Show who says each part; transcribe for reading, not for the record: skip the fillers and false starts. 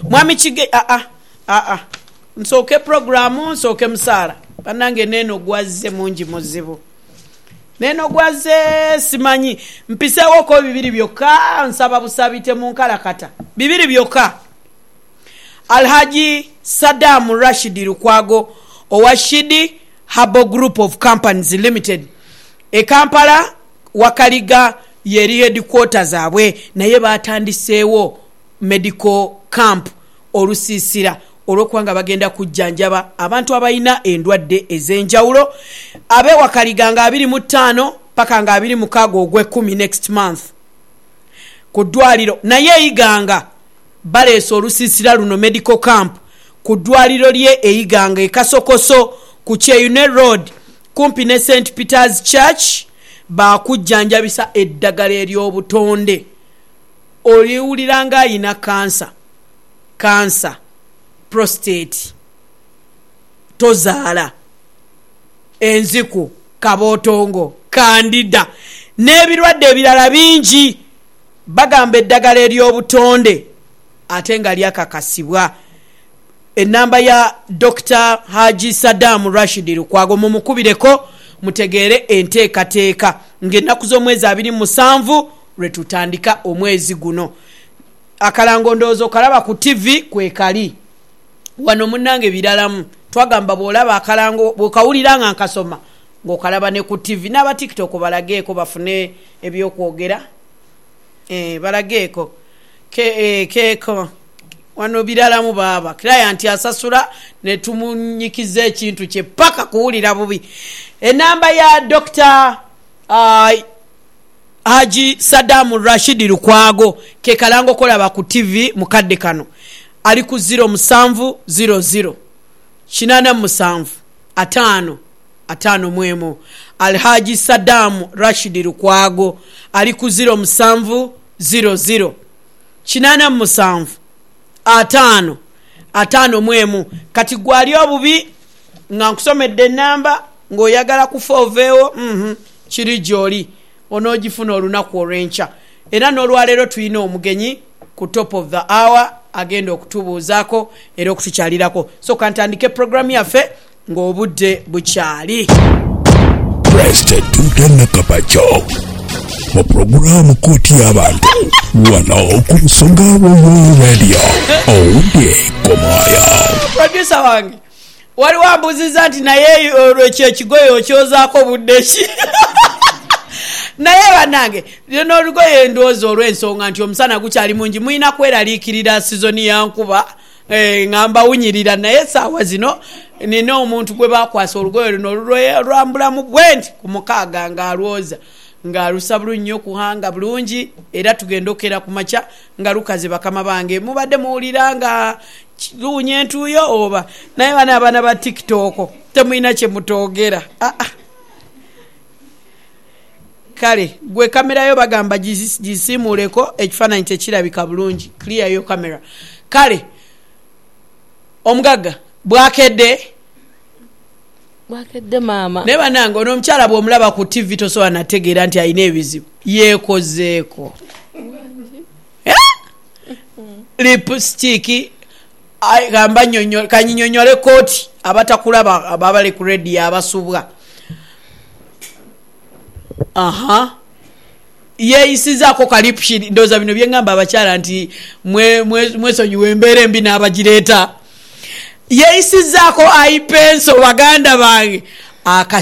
Speaker 1: mwami Kige nsooke programu nsooke musala banange neno gwaze mungi muzibu neno gwaze simanyi mpisewo ko bibiri byokka nsaba busabite mu nkalakata bibiri byokka Alhaji Saddam Rashid Lukwago owashidi Habo Group of Companies Limited e Kampala wakaliga yeri headquarters abwe naye batandiseewo medical camp olusisira olwokwanga bagenda kujjanjaba abantu abayina endwadde ezenjawulo abe wakaliga nga 25 paka nga 26 ogwe10 next month ku ddwaliro naye iganga baleese olusisira luno medical camp ku ddwaliro lye eyiganga ekasokoso ku Cheyune Road kumpi ne St Peter's Church bakujjanjabisa eddagala ery'obutonde oliwuliranga ayina cancer prostate tozaala enziku kabotongo kandida n'ebirwadde ebirala bingi bagamba eddagala ery'obutonde ate nga lyakakasibwa enamba ya Dr. Haji Saddam Rashid Lukwago mumukubireko mutegeere enteekateeka ng'ennaku z'omwezi 27 lwe tutandika omwezi guno akalango ndowooza okalaba ku TV kwekali wano munnange biralamu twagamba bw'olaba akalango bw'okawulira nga nkasoma ng'okalaba ne ku TV n'aba TikTok balageeko bafune ebyokwogera balageeko keeko wano biralamu baba client asasula ne tumunyikiza ekintu kye paka kuwulira bubi enamba ya Dr. Haji Saddam Rashid Lukwago ke kalango kolaba ku TV mukadde kano ali ku 0700 87 5 mwemu Alhaji Saddam Rashid Lukwago ali ku 0700 87 5 mwemu kati gwali obubi nga nkusomedde namba ng'oyagala kufoveewo kiri gy'oli onoogifuna olunaku olw'enkya era n'olwaleero tulina omugenyi ku top of the hour agenda okutubuuzaako era okutukyalirako so kantandike programu yaffe ng'obudde bukyali
Speaker 2: Preste tutana kapacho mu programu kooti y'abantu wano ku Nsonga Bwoyo Radio owudde komaya
Speaker 1: producer wange wali wambuziza nti naye olwekyo ekigoye okyozaako budde ki naye banange lino olugoye ndowooza olw'ensonga nti omusana gukyali mungi muyina kweraliikirira sizoni ya nkuba ngamba wunyirira naye saawa zino nina omuntu gwe bakwasa olugoye luno olwambulamu bwenti ku mukaaga ng'alwoza ng'alusa bulungi okuhanga bulungi era tugenda okera ku makya nga lukaze bakama bange mubadde muwulira nga luunye entuuyo oba naye bana abaana ba TikTok temuyina kye mutoogera kale gwe kamera yo bagamba gisimuleko ekifaananyi tekirabika bulungi clear yo kamera kale omugagga bwakedde
Speaker 3: mama
Speaker 1: ne banange onomukyala bw'omulaba ku TV tosobola nategeera nti alina ebizibu yeekozeeko lipstick gamba kanyinyonyole kooti abatakulaba ababale ku radio abasubwa yeeyisizaako kalipshiri ndoza bino byengamba abakyala nti mwesonyiwa embeera embi n'abagireeta yeeyisizaako aipenso baganda bange